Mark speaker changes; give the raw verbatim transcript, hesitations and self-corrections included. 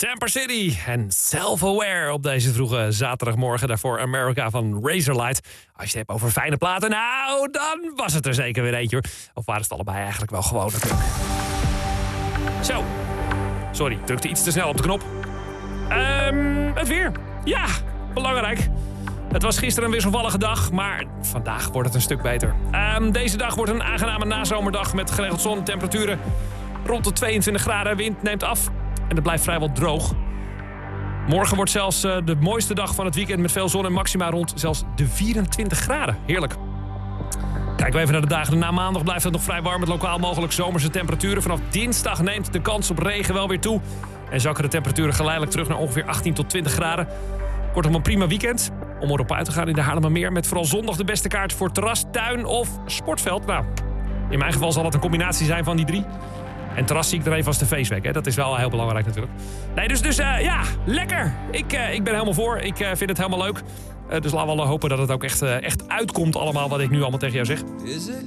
Speaker 1: Tampa City en Self-Aware op deze vroege zaterdagmorgen. Daarvoor America van Razorlight. Als je het hebt over fijne platen, nou, dan was het er zeker weer eentje, hoor. Of waren het allebei eigenlijk wel gewoon natuurlijk. Zo. Sorry, ik drukte iets te snel op de knop. Um, het weer. Ja, belangrijk. Het was gisteren een wisselvallige dag, maar vandaag wordt het een stuk beter. Um, deze dag wordt een aangename nazomerdag met geregeld zon, temperaturen rond de tweeëntwintig graden. Wind neemt af en het blijft vrijwel droog. Morgen wordt zelfs uh, de mooiste dag van het weekend met veel zon en maxima rond zelfs de vierentwintig graden. Heerlijk. Kijken we even naar de dagen. Na maandag blijft het nog vrij warm met lokaal mogelijk zomerse temperaturen. Vanaf dinsdag neemt de kans op regen wel weer toe. En zakken de temperaturen geleidelijk terug naar ongeveer achttien tot twintig graden. Kortom, een prima weekend om erop uit te gaan in de Haarlemmermeer. Met vooral zondag de beste kaart voor terras, tuin of sportveld. Nou, in mijn geval zal het een combinatie zijn van die drie. En terras zie ik er even als de feestweek. Hè? Dat is wel heel belangrijk natuurlijk. Nee, dus, dus uh, ja, lekker. Ik, uh, ik ben helemaal voor. Ik uh, vind het helemaal leuk. Uh, dus laten we hopen dat het ook echt, uh, echt uitkomt allemaal wat ik nu allemaal tegen jou zeg.